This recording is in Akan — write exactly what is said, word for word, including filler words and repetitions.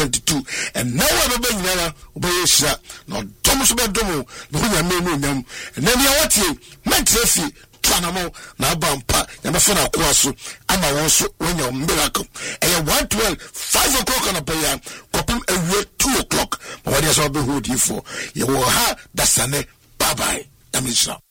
twenty-two and now we be nyana obe yesha no dom so be dom no nyame no nyam and then ya watie mentrefi twanamo na abampa nyame fa na koaso ama won so wonya miracle e one twelve five o'clock on a kopim awie two o'clock but what is all be hold you for you will ha dasane bye bye amisha